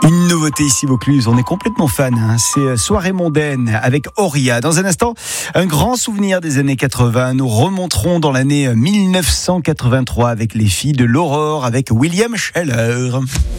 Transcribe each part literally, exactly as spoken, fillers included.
Une nouveauté ici Vaucluse, on est complètement fan, hein. C'est Soirée mondaine avec Auria. Dans un instant, un grand souvenir des années quatre-vingts. Nous remonterons dans l'année mille neuf cent quatre-vingt-trois avec les filles de l'Aurore, avec William Scheller.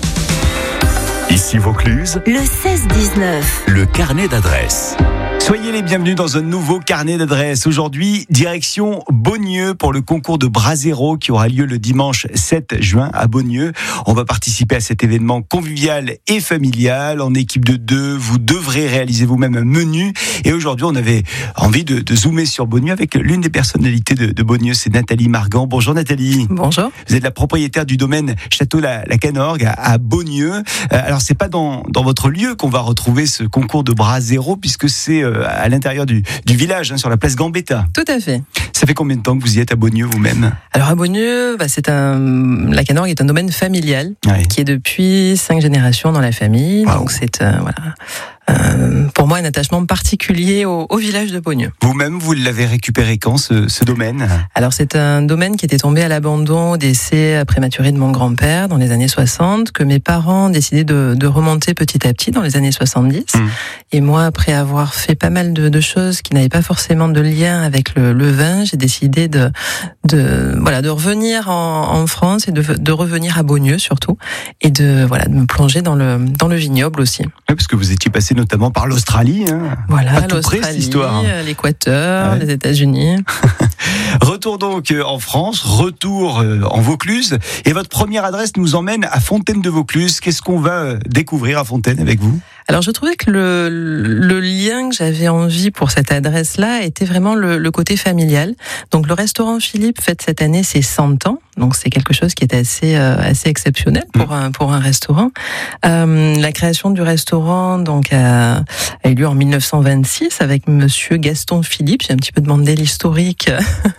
Ici Vaucluse, le seize dix-neuf. Le carnet d'adresses. Soyez les bienvenus dans un nouveau carnet d'adresses. Aujourd'hui, direction Beaunieu pour le concours de Brasero qui aura lieu le dimanche sept juin à Beaunieu. On va participer à cet événement convivial et familial. En équipe de deux, vous devrez réaliser vous-même un menu. Et aujourd'hui, on avait envie de, de zoomer sur Beaunieu avec l'une des personnalités de, de Beaunieu, c'est Nathalie Margan. Bonjour Nathalie. Bonjour. Vous êtes la propriétaire du domaine Château La, la Canorgue à, à Beaunieu. Alors, c'est pas dans, dans votre lieu qu'on va retrouver ce concours de Brasero puisque c'est à l'intérieur du, du village, hein, sur la place Gambetta. Tout à fait. Ça fait combien de temps que vous y êtes à Beaunieu vous-même ? Alors à Beaunieu, bah, c'est un, la Canorgue est un domaine familial ouais. qui est depuis cinq générations dans la famille. Wow. Donc c'est euh, voilà. Euh, pour moi un attachement particulier au, au village de Beaunieu. Vous-même, vous l'avez récupéré quand ce, ce domaine ? Alors c'est un domaine qui était tombé à l'abandon au décès prématuré de mon grand-père dans les années soixante, que mes parents ont décidé de, de remonter petit à petit dans les années soixante-dix. Mmh. Et moi, après avoir fait pas mal de, de choses qui n'avaient pas forcément de lien avec le, le vin, j'ai décidé de, de, voilà, de revenir en, en France et de, de revenir à Beaunieu surtout, et de, voilà, de me plonger dans le, dans le vignoble aussi. Oui, parce que vous étiez passé notamment par l'Australie. Hein. Voilà, l'Australie, l'Équateur, ouais. les États-Unis. Retour donc en France, retour en Vaucluse. Et votre première adresse nous emmène à Fontaine de Vaucluse. Qu'est-ce qu'on va découvrir à Fontaine avec vous ? Alors je trouvais que le, le lien que j'avais envie pour cette adresse-là était vraiment le, le côté familial. Donc le restaurant Philippe fête cette année ses cent ans. Donc c'est quelque chose qui est assez euh, assez exceptionnel pour un pour un restaurant. Euh, la création du restaurant donc a, a eu lieu en mille neuf cent vingt-six avec Monsieur Gaston Philippe. J'ai un petit peu demandé l'historique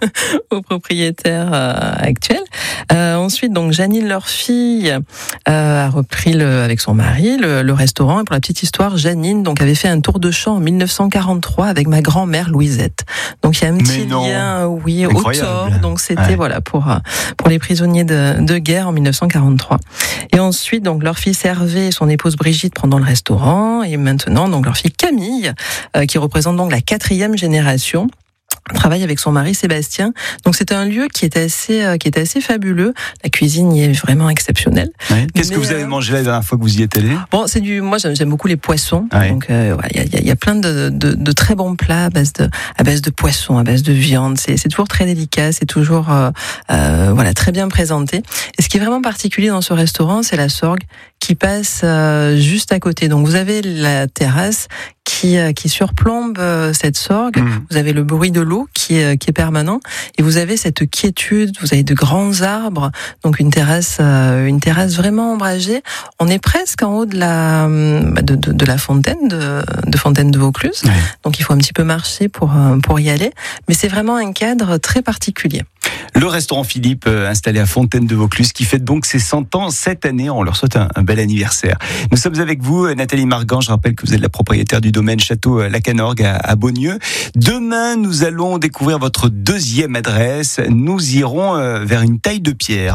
au propriétaire euh, actuel. Euh, ensuite donc Janine, leur fille, euh, a repris le, avec son mari le, le restaurant. Et pour la petite histoire, Janine donc avait fait un tour de chant en mille neuf cent quarante-trois avec ma grand-mère Louisette. Donc il y a un petit lien, oui, au tort. Donc c'était ouais. voilà pour pour les prisonniers de, de guerre en mille neuf cent quarante-trois. Et ensuite, donc, leur fils Hervé et son épouse Brigitte prennent le restaurant. Et maintenant, donc, leur fille Camille, euh, qui représente donc la quatrième génération, travaille avec son mari Sébastien. Donc c'est un lieu qui est assez euh, qui est assez fabuleux. La cuisine y est vraiment exceptionnelle. Ouais. Qu'est-ce Mais, que vous avez mangé la dernière fois que vous y êtes allé ? Bon, c'est du moi j'aime, j'aime beaucoup les poissons. Ouais. Donc il euh, ouais, y, a, y a plein de, de, de très bons plats à base de à base de poissons, à base de viande. C'est c'est toujours très délicat, c'est toujours euh, euh, voilà très bien présenté. Et ce qui est vraiment particulier dans ce restaurant, c'est la sorgue qui passe euh, juste à côté. Donc vous avez la terrasse qui qui surplombe cette sorgue. Mmh. Vous avez le bruit de l'eau qui est qui est permanent et vous avez cette quiétude. Vous avez de grands arbres, donc une terrasse une terrasse vraiment ombragée. On est presque en haut de la de de, de la fontaine de de Fontaine de Vaucluse. Ouais. Donc il faut un petit peu marcher pour pour y aller, mais c'est vraiment un cadre très particulier. Le restaurant Philippe, installé à Fontaine de Vaucluse, qui fête donc ses cent ans cette année. On leur souhaite un, un bel anniversaire. Nous sommes avec vous, Nathalie Margan. Je rappelle que vous êtes la propriétaire du domaine Château La Canorgue à, à Beaunieu. Demain, nous allons découvrir votre deuxième adresse. Nous irons vers une taille de pierre.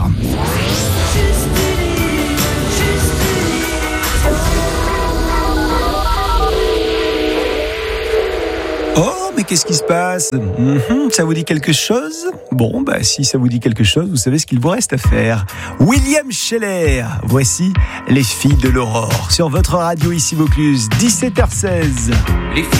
Oh, mais qu'est-ce qui se passe ? mmh, Ça vous dit quelque chose ? Bon, bah si ça vous dit quelque chose, vous savez ce qu'il vous reste à faire. William Scheller, voici les filles de l'Aurore. Sur votre radio ici Vaucluse, dix-sept heures seize. Les